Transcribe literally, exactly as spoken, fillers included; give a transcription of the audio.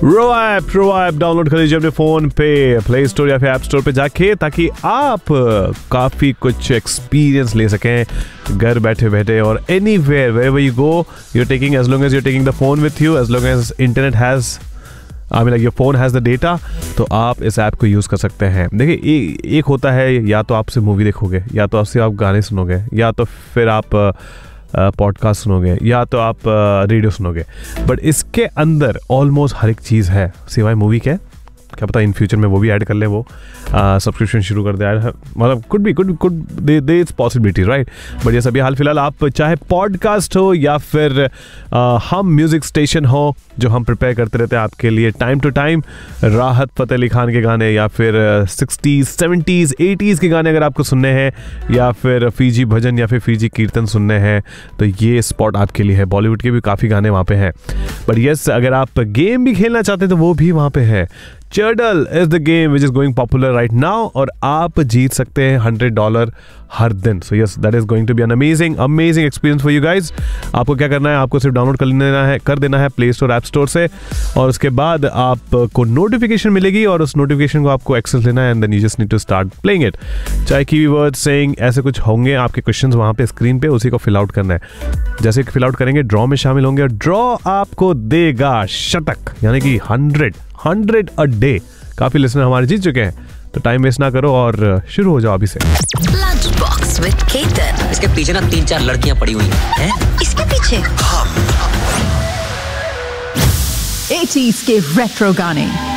रो app रो app download कर लीजिए अपने फोन पे, प्ले स्टोर या फिर ऐप स्टोर पे जाके, ताकि आप काफी कुछ एक्सपीरियंस ले सकें घर बैठे बैठे और anywhere wherever you go you are taking, as long as you are taking the phone with you, as long as internet has I mean like your phone has the data, तो आप इस app को use कर सकते हैं। देखिए, एक होता है या तो आपसे मूवी देखोगे, या तो आपसे आप गाने सुनोगे, या तो फिर आप पॉडकास्ट सुनोगे, या तो आप रेडियो सुनोगे, बट इसके अंदर ऑलमोस्ट हर एक चीज़ है सिवाय मूवी के। क्या पता इन फ्यूचर में वो भी ऐड कर ले, वो सब्सक्रिप्शन uh, शुरू कर दे, मतलब कुड भी could could they they it's possibility, right. But ये सभी हाल फिलहाल आप चाहे पॉडकास्ट हो या फिर uh, हम म्यूजिक स्टेशन हो जो हम प्रिपेयर करते रहते हैं आपके लिए टाइम टू टाइम, राहत फ़तेह अली खान के गाने या फिर सिक्सटीज़ सेवेंटीज़ एटीज़ के गाने अगर आपको सुनने हैं, या फिर फीजी भजन या फिर फीजी कीर्तन सुनने हैं, तो ये स्पॉट आपके लिए है। बॉलीवुड के भी काफ़ी गाने वहाँ पे हैं। बट यस, अगर आप गेम भी खेलना चाहते हैं तो वो भी वहाँ पे है। चर्डल is the game which is going popular right now, और आप जीत सकते हैं हंड्रेड डॉलर हर दिन। So yes, that is going to be an amazing amazing experience for you guys. आपको क्या करना है, आपको सिर्फ डाउनलोड कर लेना है कर देना है प्ले स्टोर ऐप स्टोर से, और उसके बाद आपको नोटिफिकेशन मिलेगी और उस नोटिफिकेशन को आपको एक्सेस लेना है, and then you just need to start playing it. चाहे कीवर्ड सेइंग ऐसे कुछ होंगे आपके क्वेश्चंस वहाँ पे स्क्रीन पे, उसी को फिल आउट करना है। जैसे फिल आउट करेंगे ड्रॉ में शामिल होंगे, और ड्रॉ आपको देगा शतक, यानी कि हंड्रेड हंड्रेड अ डे। काफी लिसनर हमारे जीत चुके हैं, तो टाइम वेस्ट ना करो और शुरू हो जाओ अभी से। Lunch box with Ketan. इसके पीछे ना तीन चार लड़कियां पड़ी हुई हैं। इसके पीछे एटीज़ के रेट्रो गाने,